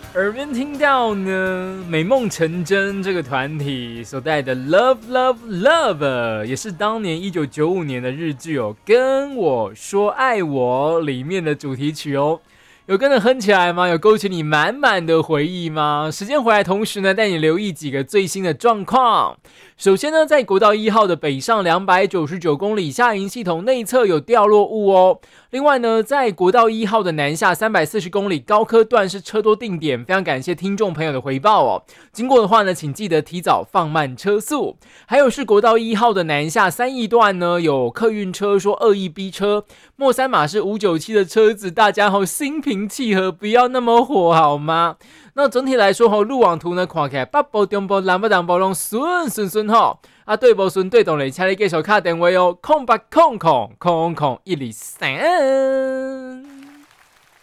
耳边听到呢，美梦成真这个团体所带的 Love Love Love， 也是当年1995年的日剧哦，跟我说爱我里面的主题曲哦。有跟着哼起来吗？有勾起你满满的回忆吗？时间回来，同时呢，带你留意几个最新的状况。首先呢，在国道1号的北上299公里下营系统内侧有掉落物哦。另外呢，在国道1号的南下340公里高科段是车多定点，非常感谢听众朋友的回报哦。经过的话呢，请记得提早放慢车速。还有是国道1号的南下3义段呢，有客运车说恶意逼车，末三码是597的车子，大家好心平气和，不要那么火好吗？那整体来说路网图呢，看起来北部、中部、南部、东部都顺对不顺对动嘞，请你继续打电话哦，0800000123。